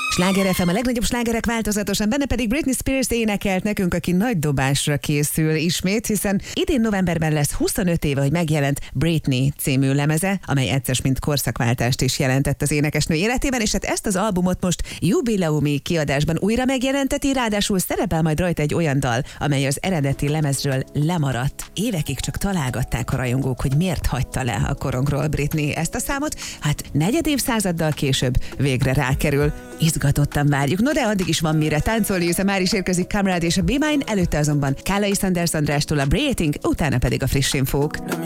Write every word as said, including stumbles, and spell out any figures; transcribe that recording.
Sláger ef em, a legnagyobb slágerek változatosan, benne pedig Britney Spears énekelt nekünk, aki nagy dobásra készül ismét, hiszen idén novemberben lesz huszonöt éve, hogy megjelent Britney című lemeze, amely egyszer mint korszakváltást is jelentett az énekesnő életében, és hát ezt az albumot most jubileumi kiadásban újra megjelenteti, ráadásul szerepel majd rajta egy olyan dal, amely az eredeti lemezről lemaradt. Évekig csak találgatták a rajongók, hogy miért hagyta le a korongról Britney ezt a számot, hát negyed évszázaddal később végre rákerül. Izgatottan várjuk, no de addig is van mire táncolni, hiszen már is érkezik Kamrad és a Be Mine, előtte azonban Kálai Sanders Andrástól a Breathing, utána pedig a friss infók.